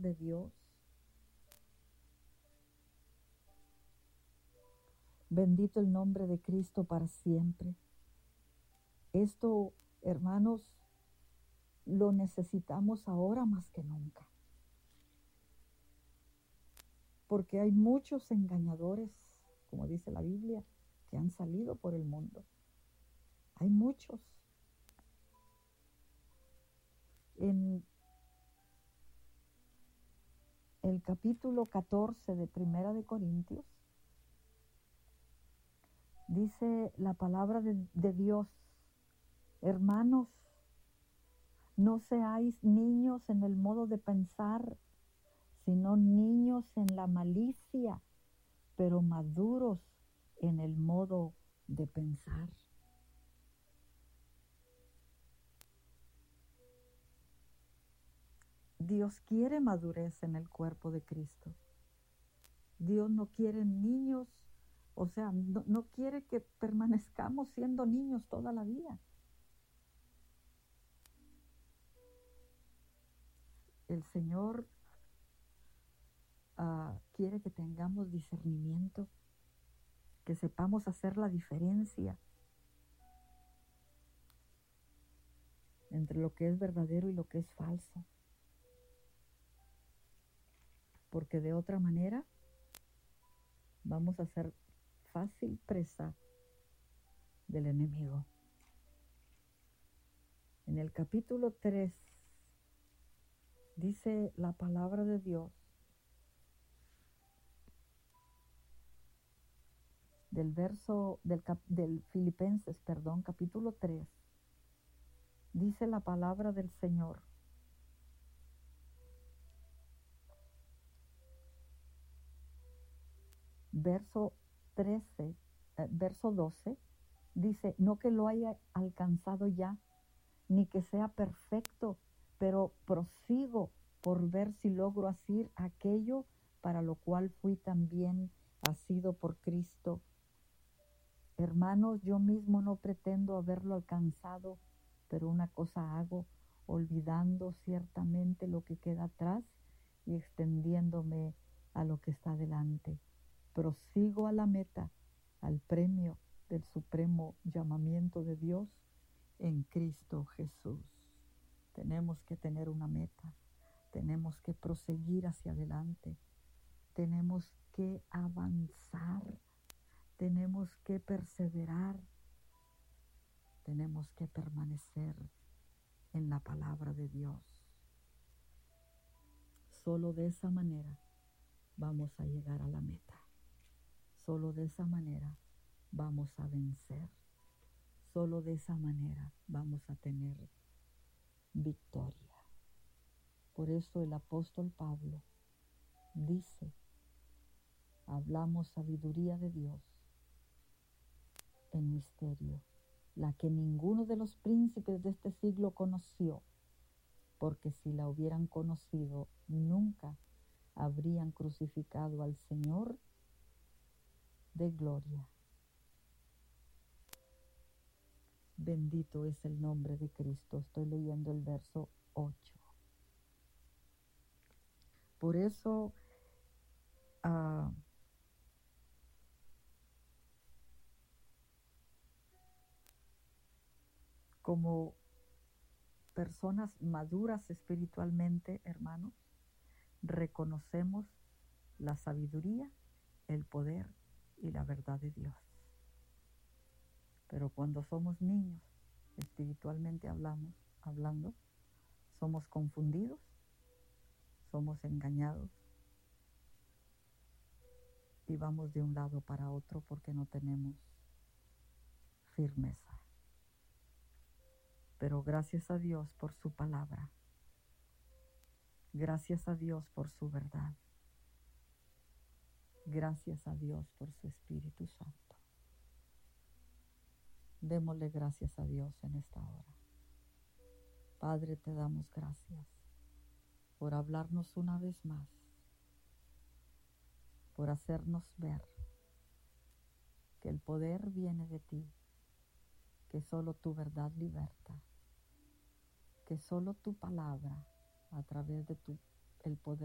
de Dios. Bendito el nombre de Cristo para siempre. Esto, hermanos, lo necesitamos ahora más que nunca. Porque hay muchos engañadores, como dice la Biblia, que han salido por el mundo. Hay muchos. En el capítulo 14 de Primera de Corintios, dice la palabra de Dios: hermanos, no seáis niños en el modo de pensar, sino niños en la malicia, pero maduros en el modo de pensar. Dios quiere madurez en el cuerpo de Cristo. Dios no quiere niños, o sea, no quiere que permanezcamos siendo niños toda la vida. El Señor quiere que tengamos discernimiento, que sepamos hacer la diferencia entre lo que es verdadero y lo que es falso. Porque de otra manera vamos a ser fácil presa del enemigo. En el capítulo 3 dice la palabra de Dios del Filipenses, capítulo 3, dice la palabra del Señor: verso 12, dice: no que lo haya alcanzado ya, ni que sea perfecto, pero prosigo por ver si logro hacer aquello para lo cual fui también asido por Cristo. Hermanos, yo mismo no pretendo haberlo alcanzado, pero una cosa hago, olvidando ciertamente lo que queda atrás y extendiéndome a lo que está delante. Prosigo a la meta, al premio del supremo llamamiento de Dios en Cristo Jesús. Tenemos que tener una meta, tenemos que proseguir hacia adelante, tenemos que avanzar, tenemos que perseverar, tenemos que permanecer en la palabra de Dios. Solo de esa manera vamos a llegar a la meta. Solo de esa manera vamos a vencer. Solo de esa manera vamos a tener victoria. Por eso el apóstol Pablo dice: hablamos sabiduría de Dios en misterio, la que ninguno de los príncipes de este siglo conoció, porque si la hubieran conocido, nunca habrían crucificado al Señor de gloria. Bendito es el nombre de Cristo. Estoy leyendo el verso 8. Por eso, como personas maduras espiritualmente, hermanos, reconocemos la sabiduría, el poder y la verdad de Dios. Pero cuando somos niños, espiritualmente hablando, somos confundidos, somos engañados y vamos de un lado para otro porque no tenemos firmeza. Pero gracias a Dios por su palabra, gracias a Dios por su verdad, gracias a Dios por su Espíritu Santo. Démosle gracias a Dios en esta hora. Padre, te damos gracias por hablarnos una vez más, por hacernos ver que el poder viene de ti, que solo tu verdad liberta, que solo tu palabra, a través de el poder